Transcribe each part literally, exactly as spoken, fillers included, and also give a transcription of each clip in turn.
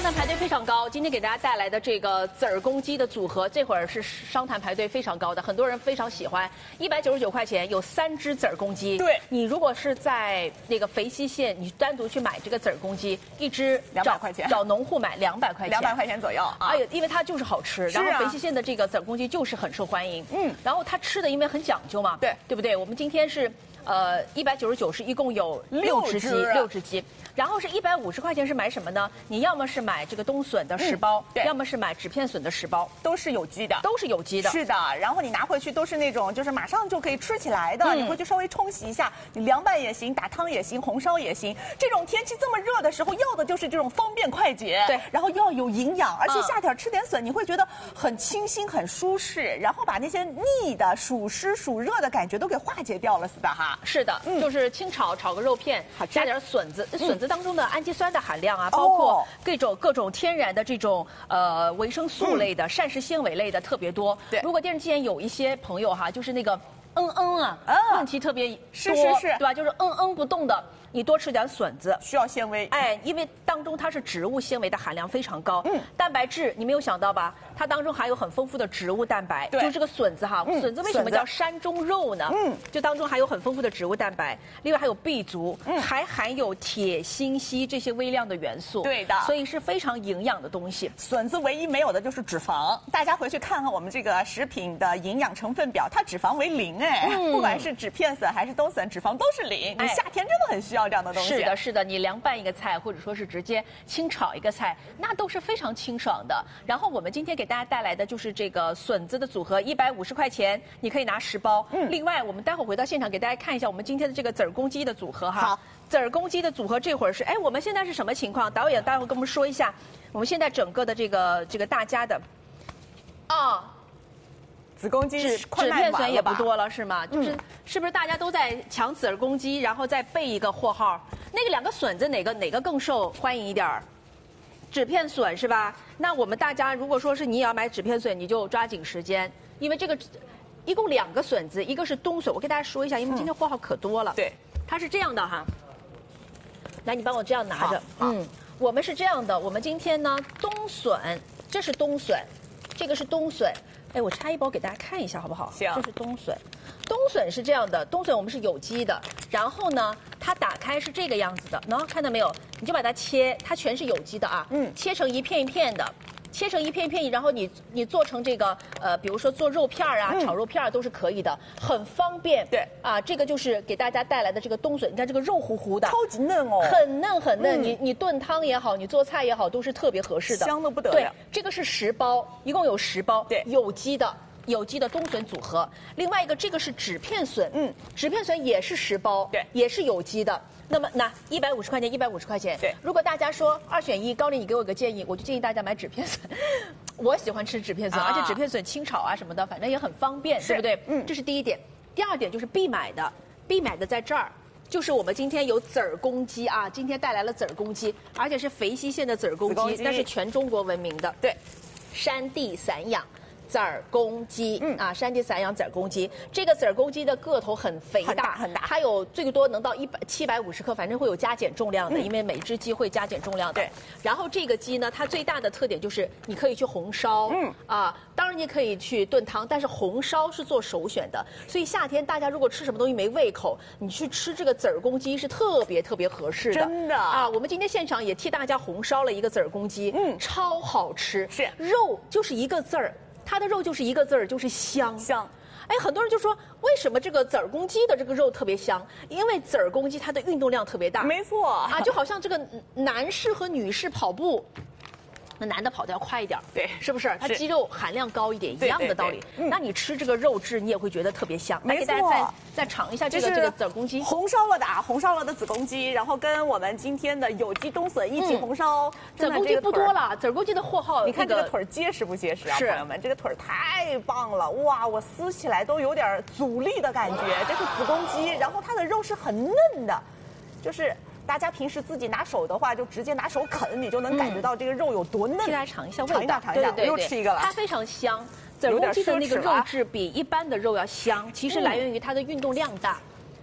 商谈排队非常高，今天给大家带来的这个子儿公鸡的组合，这会儿是商谈排队非常高的，很多人非常喜欢。一百九十九块钱有三只子儿公鸡。 对， 你如果是在那个肥西县，你单独去买这个子儿公鸡，一只两百块钱， 找农户买两百块钱， 两百块钱左右啊。 哎呦，因为它就是好吃，然啊、 后肥西县的这个子儿公鸡就是很受欢迎。 嗯， 然后它吃的因为很讲究嘛， 对， 对不对？我们今天是呃一百九十九是一共有六只鸡，六只鸡。然后是一百五十块钱是买什么呢？你要么是买这个冬笋的十包， 嗯、 要么是买纸片笋的十包， 都是有机的， 都是有机的。 是的，然后你拿回去都是那种就是马上就可以吃起来的，嗯、你回去稍微冲洗一下，你凉拌也行，打汤也行，红烧也行。这种天气这么热的时候，要的就是这种方便快捷， 对， 然后又要有营养，而且夏天吃点笋，你会觉得很清新、很舒适，然后把那些腻的、暑湿、暑热的感觉都给化解掉了，似的哈。 是的，嗯、就是清炒炒个肉片，加点笋子， 嗯、 笋子当中的氨基酸的含量啊，包括各种各种天然的这种呃维生素类的、嗯、膳食纤维类的特别多。 对， 如果电视机前有一些朋友哈，就是那个嗯嗯啊， 啊问题特别多， 是是是， 对吧？就是嗯嗯不动的。你多吃点笋子， 需要纤维。 哎，因为当中它是植物纤维的含量非常高。 嗯， 蛋白质你没有想到吧？它当中含有很丰富的植物蛋白。 对， 就这个笋子哈，嗯、笋子为什么叫山中肉呢？嗯，就当中含有很丰富的植物蛋白，另外还有 B 族，嗯，还含有铁、锌、硒这些微量的元素。 对的， 所以是非常营养的东西。 笋子唯一没有的就是脂肪，大家回去看看我们这个食品的营养成分表，它脂肪为零哎，嗯、不管是纸片笋还是冬笋，脂肪都是零。你夏天真的很需要这样的东西。 是的。是的，你凉拌一个菜，或者说是直接清炒一个菜，那都是非常清爽的。然后我们今天给大家带来的就是这个笋子的组合，一百五十块钱，你可以拿十包。嗯，另外我们待会儿回到现场给大家看一下我们今天的这个子儿公鸡的组合哈。 好， 子儿公鸡的组合这会儿是，哎，我们现在是什么情况？导演待会儿跟我们说一下，我们现在整个的这个这个大家的，哦。 子公鸡纸纸片笋也不多了是吗？就是、嗯、是不是大家都在抢子儿公鸡，然后再备一个货号？那个两个笋子哪个哪个更受欢迎一点儿？纸片笋是吧？那我们大家如果说是你也要买纸片笋，你就抓紧时间，因为这个一共两个笋子，一个是冬笋，我给大家说一下，因为今天货号可多了。 嗯、对， 它是这样的哈。来，你帮我这样拿着。嗯，我们是这样的，我们今天呢冬笋，这是冬笋，这个是冬笋。哎，我拆一包给大家看一下，好不好？ 行。 这是冬笋，冬笋是这样的，冬笋我们是有机的。然后呢，它打开是这个样子的，能看到没有？你就把它切，它全是有机的啊。嗯。切成一片一片的，切成一片一片，然后你你做成这个呃，比如说做肉片啊、嗯、炒肉片都是可以的，很方便。 对。 啊，这个就是给大家带来的这个冬笋，你看这个肉乎乎的， 超级嫩哦， 很嫩很嫩。 嗯、 你你炖汤也好，你做菜也好，都是特别合适的， 香的不得了。 对，这个是十包，一共有十包。 对， 有机的。有机的冬笋组合，另外一个这个是纸片笋，嗯，纸片笋也是十包， 对， 也是有机的。那么那一百五十块钱，一百五十块钱， 对。 如果大家说二选一，高丽你给我个建议，我就建议大家买纸片笋。我喜欢吃纸片笋，啊、而且纸片笋清炒啊什么的，反正也很方便，对不对？嗯，这是第一点。第二点就是必买的，必买的在这儿。就是我们今天有子儿公鸡啊，今天带来了子儿公鸡，而且是肥西县的子儿公鸡，那是全中国闻名的。 对， 山地散养。子儿公鸡，嗯啊，山地散养子儿公鸡，这个子儿公鸡的个头很肥大， 很大很大， 它有最多能到一百七百五十克，反正会有加减重量的，嗯、因为每只鸡会加减重量的。 对。 然后这个鸡呢，它最大的特点就是你可以去红烧，嗯啊，当然你也可以去炖汤，但是红烧是做首选的。所以夏天大家如果吃什么东西没胃口，你去吃这个子儿公鸡是特别特别合适的。 真的啊，我们今天现场也替大家红烧了一个子儿公鸡，嗯，超好吃， 是肉就是一个字儿。它的肉就是一个字儿，就是香香。 哎，很多人就说，为什么这个子儿公鸡的这个肉特别香？因为子儿公鸡它的运动量特别大。 没错啊，就好像这个男士和女士跑步，那男的跑得要快一点， 对， 是不是？它肌肉含量高一点，一样的道理。 对对对嗯、 那你吃这个肉质，你也会觉得特别香。来给大家再再尝一下这个这个子儿公鸡， 红烧了的啊，红烧了的子公鸡，然后跟我们今天的有机冬笋一起红烧。嗯、 子儿公鸡不多了，子儿公鸡的货号， 你看这个腿结实不结实啊， 是朋友们，这个腿太棒了，哇，我撕起来都有点阻力的感觉。这是子公鸡，然后它的肉是很嫩的，就是。大家平时自己拿手的话，就直接拿手啃，你就能感觉到这个肉有多嫩。 给大家尝一下味道， 尝一下，尝一下，我又吃一个了。 它非常香，子儿公鸡的那个肉质比一般的肉要香，其实来源于它的运动量大。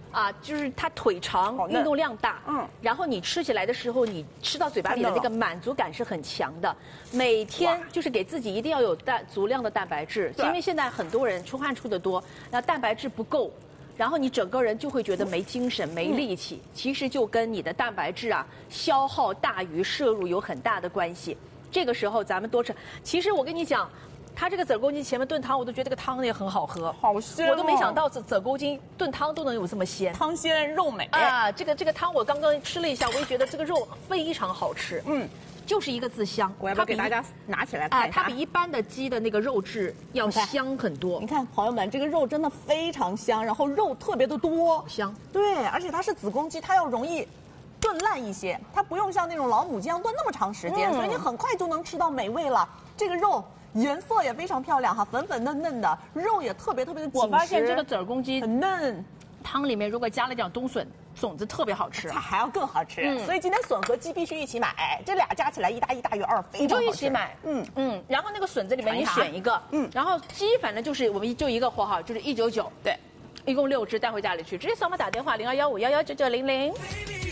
啊，就是它腿长，运动量大，嗯，然后你吃起来的时候，你吃到嘴巴里的那个满足感是很强的。每天就是给自己一定要有蛋足量的蛋白质，因为现在很多人出汗出的多，那蛋白质不够。然后你整个人就会觉得没精神、没力气，其实就跟你的蛋白质啊消耗大于摄入有很大的关系。这个时候咱们多吃。其实我跟你讲，它这个子儿公鸡前面炖汤，我都觉得这个汤也很好喝， 好鲜、哦。 我都没想到子子儿公鸡炖汤都能有这么鲜， 汤鲜肉美啊！这个这个汤我刚刚吃了一下，我也觉得这个肉非常好吃。嗯。就是一个字香， 我要不要给大家拿起来看一下？ 它比一般的鸡的那个肉质要香很多。 你看，朋友们，这个肉真的非常香，然后肉特别的多， 香。 对，而且它是子公鸡，它要容易炖烂一些，它不用像那种老母鸡一样炖那么长时间，嗯、所以你很快就能吃到美味了。这个肉颜色也非常漂亮哈，粉粉嫩嫩的，肉也特别特别的紧实。 我发现这个子儿公鸡很嫩， 汤里面如果加了点冬笋。笋子特别好吃， 它还要更好吃，嗯、所以今天笋和鸡必须一起买，这俩加起来一大一大于二，非常好吃。 你就一起买，嗯嗯。然后那个笋子里面你选一个，嗯。然后鸡反正就是我们就一个货号，就是一九九， 对， 一共六只带回家里去，直接扫码打电话零二幺五幺幺九九零零。